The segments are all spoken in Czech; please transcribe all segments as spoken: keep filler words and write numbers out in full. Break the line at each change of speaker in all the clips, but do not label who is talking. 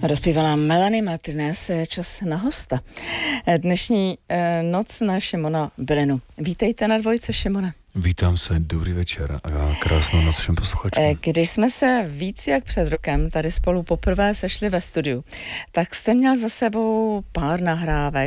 Rozpívala Melanie Martinez, je čas na hosta. Dnešní eh, noc na Šimona Bylinu. Vítejte na dvojce, Šimone.
Vítám se, dobrý večer a krásnou noc všem posluchačům.
Když jsme se víc jak před rokem tady spolu poprvé sešli ve studiu, tak jste měl za sebou pár nahrávek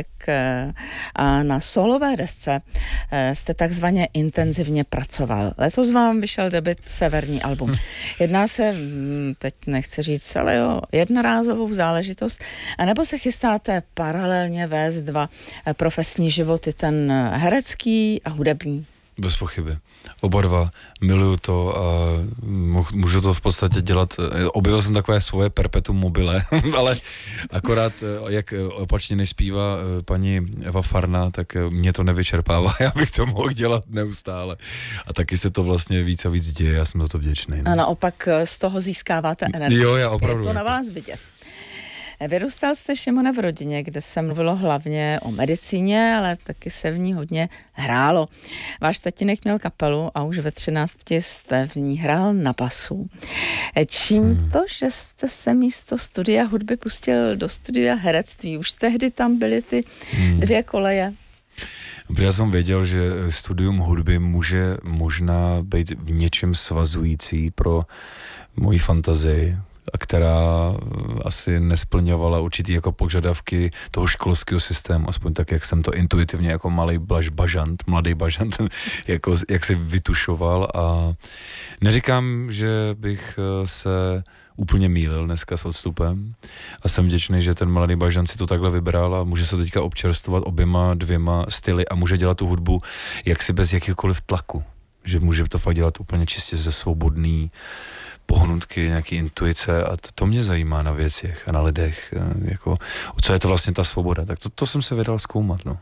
a na solové desce jste takzvaně intenzivně pracoval. Letos vám vyšel debut Severní album. Jedná se, teď nechci říct, ale o jednorázovou záležitost, anebo se chystáte paralelně vést dva profesní životy, ten herecký a hudební?
Bez pochyby. Oba dva. Miluju to a můžu to v podstatě dělat. Objevil jsem takové svoje perpetuum mobile, ale akorát, jak opačně nespívá paní Eva Farná, tak mě to nevyčerpává. Já bych to mohl dělat neustále. A taky se to vlastně víc a víc děje. Já jsem za to vděčný.
No. A naopak z toho získáváte energii.
Jo, já opravdu.
Je to na vás vidět. Vyrůstal jste, Šimone, v rodině, kde se mluvilo hlavně o medicíně, ale taky se v ní hodně hrálo. Váš tatínek měl kapelu a už ve třinácti jste v ní hrál na basu. Čím hmm. to, že jste se místo studia hudby pustil do studia herectví? Už tehdy tam byly ty hmm. dvě koleje.
Já jsem věděl, že studium hudby může možná být v něčem svazující pro moji fantazii, a která asi nesplňovala určitý jako požadavky toho školského systému, aspoň tak, jak jsem to intuitivně jako malý blaž bažant, mladý bažant, jako, jak si vytušoval. A neříkám, že bych se úplně mýlil dneska s odstupem a jsem vděčný, že ten mladý bažant si to takhle vybral a může se teďka občerstvovat oběma dvěma styly a může dělat tu hudbu jaksi bez jakýkoliv tlaku, že může to fakt dělat úplně čistě ze svobodný pohnutky, nějaký intuice a to, to mě zajímá na věcech a na lidech, jako, co je to vlastně ta svoboda, tak to, to jsem se vydal zkoumat, no.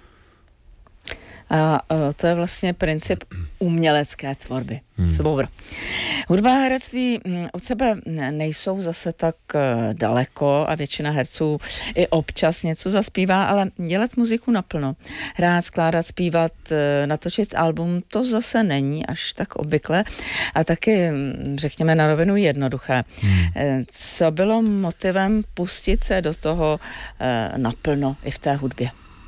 A to je vlastně princip umělecké tvorby.
Hmm.
Svoboda. Hudba a herectví od sebe nejsou zase tak daleko a většina herců i občas něco zaspívá, ale dělat muziku naplno, hrát, skládat, zpívat, natočit album, to zase není až tak obvykle a taky, řekněme na rovinu, jednoduché. Hmm. Co bylo motivem pustit se do toho naplno i v té hudbě?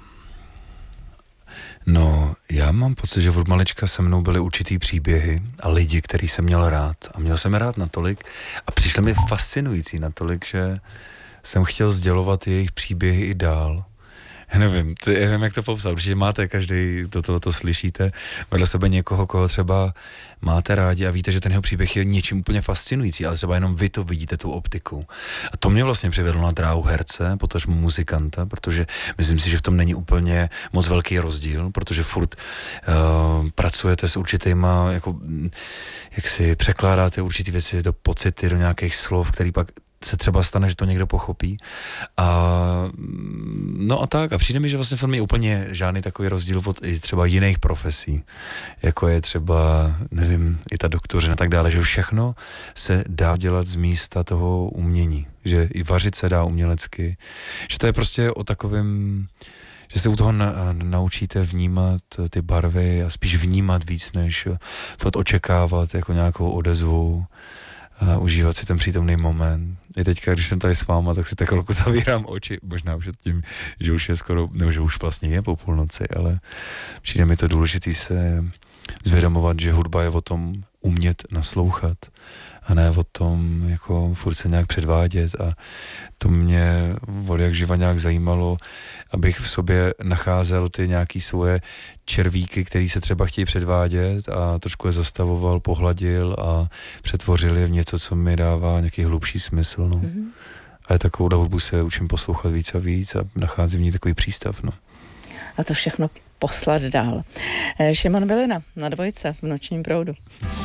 No, já mám pocit, že od malička se mnou byly určitý příběhy a lidi, který jsem měl rád. A měl jsem je rád natolik a přišli mi fascinující natolik, že jsem chtěl sdělovat jejich příběhy i dál. Já nevím, já nevím, jak to popsat. Určitě máte, každý do toho to slyšíte, vedle sebe někoho, koho třeba máte rádi a víte, že ten jeho příběh je něčím úplně fascinující, ale třeba jenom vy to vidíte tou optikou. A to mě vlastně přivedlo na dráhu herce, potažmo muzikanta, protože myslím si, že v tom není úplně moc velký rozdíl, protože furt uh, pracujete s určitýma, jako, jak si překládáte určitý věci do pocity, do nějakých slov, který pak se třeba stane, že to někdo pochopí. A no a tak, a přijde mi, že vlastně v tom je úplně žádný takový rozdíl od třeba jiných profesí, jako je třeba, nevím, i ta doktořina a tak dále, že všechno se dá dělat z místa toho umění, že i vařit se dá umělecky, že to je prostě o takovém, že se u toho na, naučíte vnímat ty barvy a spíš vnímat víc, než fakt očekávat jako nějakou odezvu a užívat si ten přítomný moment. I teďka, když jsem tady s váma, tak si tak chvilku zavírám oči, možná už tím, že už je skoro, nebo že už vlastně je po půlnoci, ale přijde mi to důležitý se zvědomovat, že hudba je o tom umět naslouchat a ne o tom jako furt se nějak předvádět a to mě od jak živa nějak zajímalo, abych v sobě nacházel ty nějaký svoje červíky, který se třeba chtějí předvádět a trošku je zastavoval, pohladil a přetvořil je v něco, co mi dává nějaký hlubší smysl, no. Mm-hmm. Ale takovou hudbu se učím poslouchat víc a víc a nacházím v ní takový přístav, no.
A to všechno poslat dál. Šimon Bylina na dvojce v Nočním proudu.